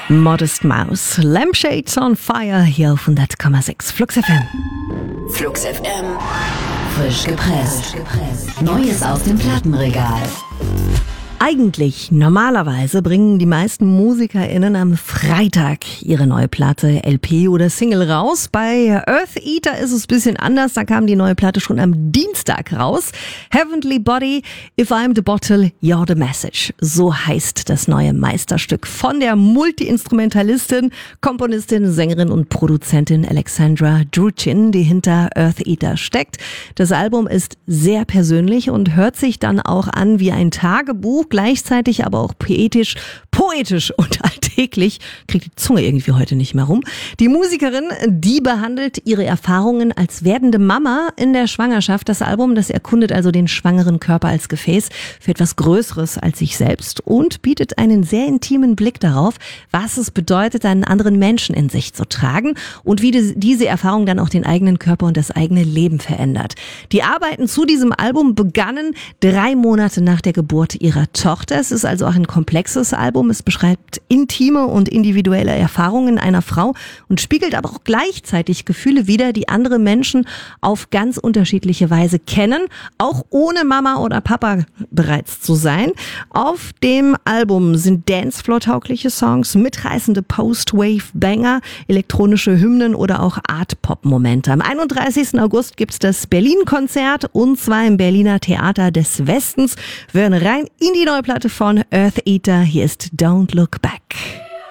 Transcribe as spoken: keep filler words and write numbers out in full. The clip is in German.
Modest Mouse, Lampshades on Fire hier auf hundert Komma sechs Flux F M. Flux F M. Frisch gepresst. Neues aus dem Plattenregal. Eigentlich, normalerweise bringen die meisten MusikerInnen am Freitag ihre neue Platte, L P oder Single raus. Bei Earth Eater ist es ein bisschen anders, da kam die neue Platte schon am Dienstag raus. Heavenly Body, If I'm the Bottle, You're the Message. So heißt das neue Meisterstück von der Multi-Instrumentalistin, Komponistin, Sängerin und Produzentin Alexandra Druchin, die hinter Earth Eater steckt. Das Album ist sehr persönlich und hört sich dann auch an wie ein Tagebuch, gleichzeitig aber auch poetisch, poetisch und alltäglich. Kriegt die Zunge irgendwie heute nicht mehr rum. Die Musikerin, die behandelt ihre Erfahrungen als werdende Mama in der Schwangerschaft. Das Album, das erkundet also den schwangeren Körper als Gefäß für etwas Größeres als sich selbst und bietet einen sehr intimen Blick darauf, was es bedeutet, einen anderen Menschen in sich zu tragen und wie diese Erfahrung dann auch den eigenen Körper und das eigene Leben verändert. Die Arbeiten zu diesem Album begannen drei Monate nach der Geburt ihrer Tochter. Es ist also auch ein komplexes Album. Es beschreibt intime und individuelle Erfahrungen einer Frau und spiegelt aber auch gleichzeitig Gefühle wider, die andere Menschen auf ganz unterschiedliche Weise kennen, auch ohne Mama oder Papa bereits zu sein. Auf dem Album sind Dancefloor-taugliche Songs, mitreißende Post-Wave-Banger, elektronische Hymnen oder auch Art-Pop-Momente. Am einunddreißigsten August gibt's das Berlin-Konzert und zwar im Berliner Theater des Westens. Wir hören rein in die neue Platte von Earth Eater. Hier ist Don't Look Back.